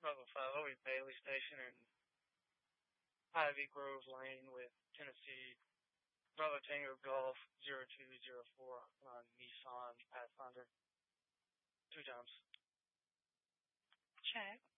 Bravo 50 Bailey Station in Ivy Grove Lane with Tennessee Bravo Tango Golf 0204 on Nissan Pathfinder. 2 times. Check.